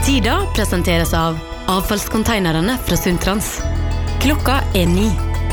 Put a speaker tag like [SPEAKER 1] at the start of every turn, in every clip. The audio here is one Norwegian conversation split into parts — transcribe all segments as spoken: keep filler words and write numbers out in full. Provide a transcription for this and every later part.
[SPEAKER 1] Tida presenteres av avfallskonteinerne fra Sundtrans. Klokka er ni.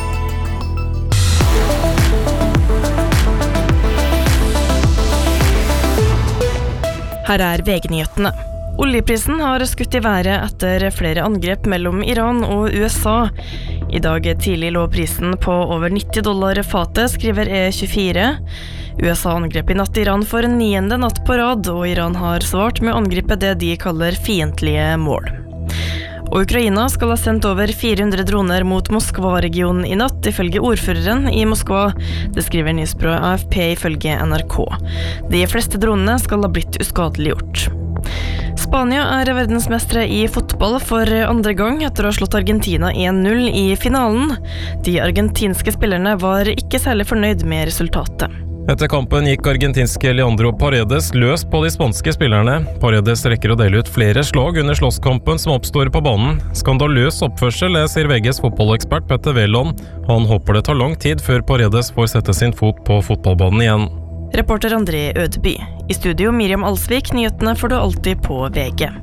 [SPEAKER 2] Her er V G-nyhetene. Oljeprisen har skutt i været etter flere angrep mellom Iran og U S A. I dag tidlig lå prisen på over nitti dollar fatet, skriver E tjuefire. U S A angrep i natt Iran for en niende natt på rad, og Iran har svart med å angripe det de kaller fiendtlige mål. Og Ukraina skal ha sendt over fire hundre droner mot Moskva-regionen i natt, ifølge ordføreren i Moskva. Det skriver nyhetsbyrået A F P ifølge N R K. De fleste dronene skal ha blitt uskadeliggjort. Spania er verdensmestre i fotball for andre gang etter å ha slått Argentina en null i finalen. De argentinske spillerne var ikke særlig fornøyd med resultatet.
[SPEAKER 3] Etter kampen gikk argentinske Leandro Paredes løs på de spanske spillerne. Paredes rekker å dele ut flere slag under slåsskampen som oppstår på banen. Skandaløs oppførsel, sier V G's fotballekspert Petter Wæland. Han håper det tar lang tid før Paredes får sette sin fot på fotballbanen igjen.
[SPEAKER 2] Reporter André Ødeby. I studio Miriam Alsvik, nyhetene får du alltid på V G.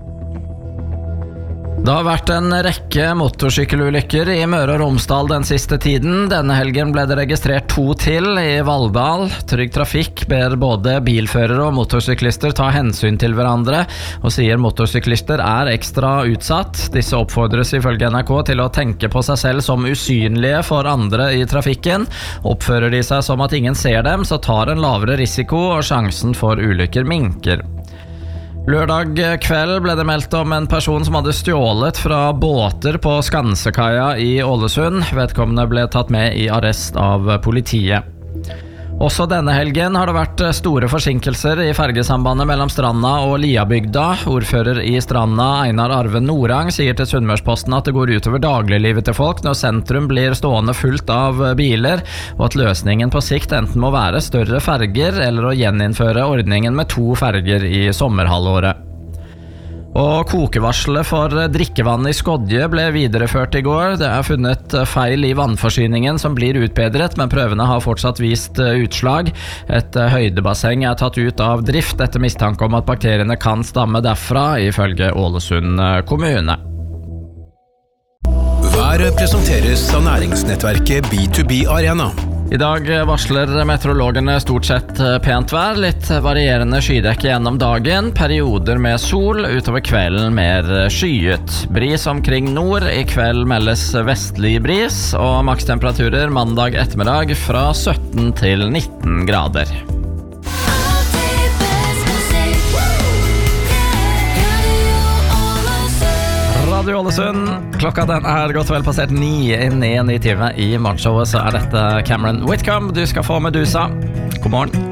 [SPEAKER 4] Det har vært en rekke motorsykkelulykker i Møre og Romsdal den siste tiden. Denne helgen ble det registrert to til i Valldal. Trygg Trafikk ber både bilførere og motorsyklister ta hensyn til hverandre, og sier motorsyklister er ekstra utsatt. Disse oppfordres ifølge N R K til å tenke på seg selv som usynlige for andre i trafikken. Oppfører de seg som at ingen ser dem, så tar en lavere risiko, og sjansen for ulykker minker. Lørdag kveld ble det meldt om en person som hadde stjålet fra båter på Skansekaia i Ålesund. Vedkommende ble tatt med i arrest av politiet. Også denne helgen har det vært store forsinkelser i fergesambandet mellom Stranda og Liabygda. Ordfører i Stranda, Einar Arve Norang, sier til Sunnmørsposten at det går utover dagliglivet til folk når sentrum blir stående fullt av biler, og at løsningen på sikt enten må være større ferger eller å gjeninnføre ordningen med to ferger i sommerhalvåret. Og kokevarselet for drikkevann i Skodje ble videreført i går. Det er funnet feil i vannforsyningen som blir utbedret, men prøvene har fortsatt vist utslag. Et høydebasseng er tatt ut av drift etter mistanke om at bakteriene kan stamme derfra, ifølge Ålesund kommune.
[SPEAKER 5] Været presenteres av næringsnettverket B to B Arena.
[SPEAKER 4] I dag varsler meteorologene stort sett pent vær, litt varierende skydekke gjennom dagen, perioder med sol, utover kvelden mer skyet. Bris omkring nord, i kveld meldes vestlig bris, og makstemperaturer mandag ettermiddag fra sytten til nitten grader. Radio Ålesund. Klokka den er godt vel passert ni inn i en ny time i morgenshowet, så er dette Cameron Whitcomb du skal få Medusa. God morgen.